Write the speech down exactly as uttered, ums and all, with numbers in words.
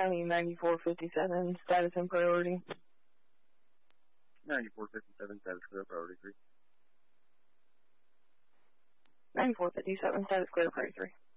County ninety-four fifty-seven, status and priority. ninety-four fifty-seven, status clear, priority three. ninety-four fifty-seven, status clear, priority three.